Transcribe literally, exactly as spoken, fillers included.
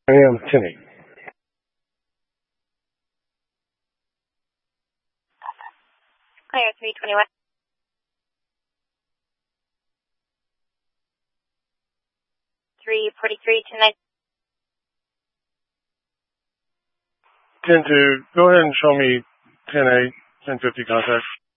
I am ten eight. Clear three twenty-one. three forty-three, ten nine. ten two, go ahead and show me ten eight, ten fifty contact.